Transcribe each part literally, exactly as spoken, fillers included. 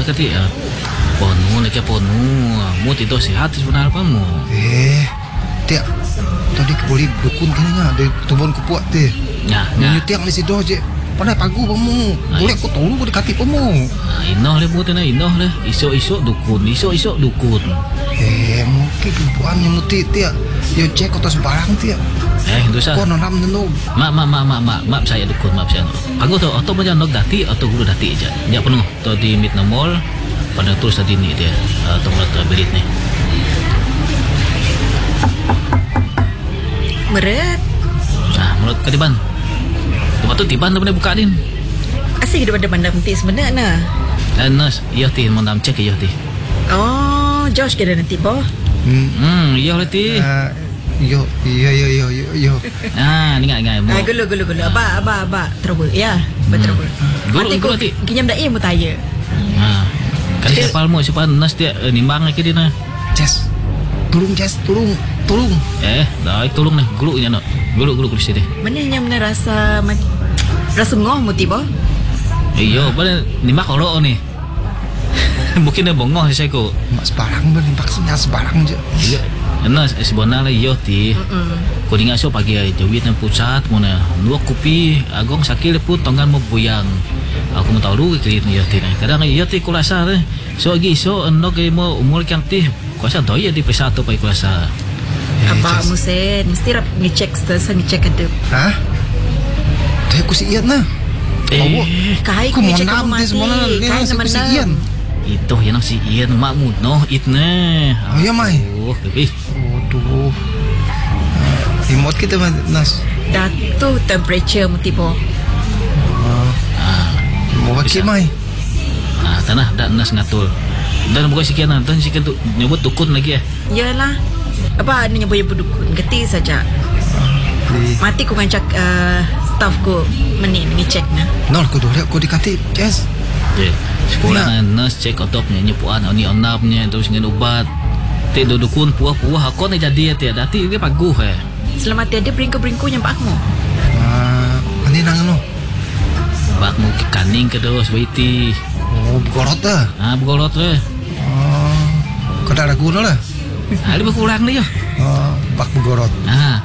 kati ah. Ponu nak ponu. Mu tidur sihat sebenarnya kamu. Eh, tiap tadi boleh dukun kan nya, de tubon kupuat teh. Nah, Nyu tiang di sido je. Pandai pagu pamu. Boleh aku tolong aku dekati pamu. Inoh le buat na inoh le. Isok-isok dukun, isok-isok dukun. Eh, mungkin kupuan yang muti tiap. Yo cek atas barang tiap. Eh, itu sah. Kau nanam nenu. Mak, mak, mak, mak, mak, mak saya dukun, mak saya. Aku tu, atau macam nok dati atau guru dati aja. Ya penuh. Tu di mid mall. Pada terus tadi ni dia. Atau mulut berit ni. Meret. Ah, mulut ketiban. Tempat tu tiban tu boleh buka din. Asyik kita pandang nanti sebenarnya nah. Dan nas, iya ti mau nam cek iya ti. Oh, Josh kira nanti boh. Hmm. Hmm, iya ti. Uh, yo, yo, yo, yo, yo, yo. Ah, ni ngai ngai. Ah, gulu gulu gulu. Aba aba aba trouble. Ya, betul. Gulu gulu ti. Kinyam dah eh mutaya. Ah. Kali siapa mu siapa nas dia nimbang lagi dia na. Jess. Tolong Jess, tolong, tolong. Eh, dah tolong ni. Gulu nya nak. Gulu gulu kursi dia. Mana yang mana rasa rasa ngoh muti boh? Iyo, boleh nimbang kalau ni. Mungkin dia bongong saya ko. Mak sebarang beli vaksinnya sebarang je. Iya. Enas sebenarnya lah iyo ti. Kau dengar so pagi ay jawit ng pusat mo na. Dua kopi agong sakit pun tonggan mo buyang. Aku mau tahu lu kiri iyo ti na. Kadang iyo ti kulasa re. So agi so endo kay mo umur kang ti. Kuasa doy di pesato pa kulasa. Abah musen mesti rap ngecek sesa ngecek kedep. Hah? Tuh aku si Ian na. Eh, Kai aku ku mau ngecek nam kamu di semua mati. ni. Kai Aku nama si Ian. itu yang si Ian makmud no it ne. Oh ya mai. Oh, tapi Waduh. Remote kita mas. Datu temperature muti boh. ah, Mau pakai mai. ah tanah dak nas ngatul. Dan bukan sekian dan sekian tu nyebut dukun lagi ya. Yalah. Apa ni nyebut nyebut dukun? Geti saja. Di Mati ku ngancak uh, staff ku meni ngecek na. nol aku dulu aku dikati. Jess. Okay. Sekolah nurse cek otopnya nyepuan oni onapnya terus ngin ubat. Te dukun puah-puah aku ni jadi ya dati dia paguh eh. Selamat tiada beringku-beringku nyampak aku. Ah, ani nang no. Bak mu kaning ke dos waiti. Oh, gorot dah. Ah begolot we. Oh, kada ragu no lah. Ah dia berkurang dia. Oh, bak gorot. Ah.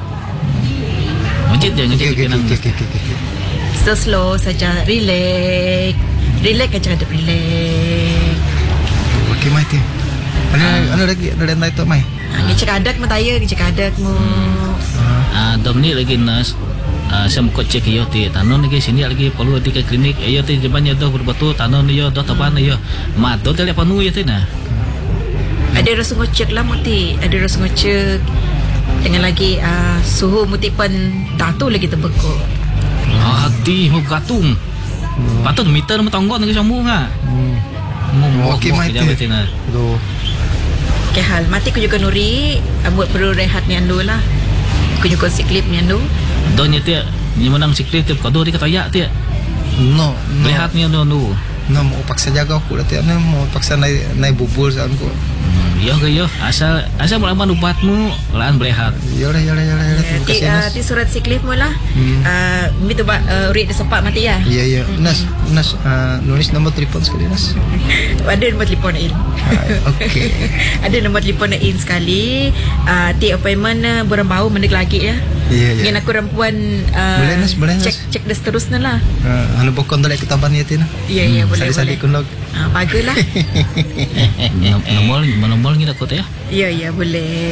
Ngejit je ngejit Okey, ke nang. okey, okey, okey. So slow saja, relax. Relax aja ada relax. Okey mai ti. Ana ana lagi ada yang lain tu mai. Ha, ngecek adat mu taya, ngecek adat mu. Ah dom ni lagi nurse. Ah saya mau cek yo ti tanon lagi sini lagi perlu di ke klinik. Yo ti jabannya doh betul tanon yo doh taban yo. Ma doh tele panu yo ti na. Ada rasa ngecek lah muti, ada rasa ngecek. Dengan lagi uh, suhu muti pun datu lagi terbekuk. Ah hati mau gatung. Patut meter mu tonggon lagi sambung ah. Mau Okey mai ti. ti na. Aduh. Okay, hal mati ku juga nuri, buat perlu rehat ni andu lah. Ku juga siklip ni andu. Donya ti ni menang sikit ti kado di kataya ti. No, no. Lihat ni anu anu. No, mau paksa jaga aku lah tiap ni mau paksa naik naik bubul sa aku. Yo ke yo asal asal mulaman ubatmu laan berehat. Ya lah, ya lah, ya lah, ya lah. Terima Ti, kasih uh, Nas. ti surat siklip mu lah. Hmm. Uh, Mito ba uh, urit dia sempat mati ya. Ya, ya. Nas, Nas, uh, nulis nombor telefon sekali Nas. Ada nombor telefon in. Ah, okey. Ada nombor telefon in sekali. Uh, ti appointment uh, bulan bau mendek lagi ya. Ya, ya. Yang aku rampuan uh, Boleh, Nas, boleh, Nas. cek cek dah seterusnya lah. Uh, anu bokon dole ketaban ya tina. Ya ya boleh Sadi-sadi boleh. kunlog. Ah baguslah. Nomor nomor ni dak kota ya. Ya ya boleh.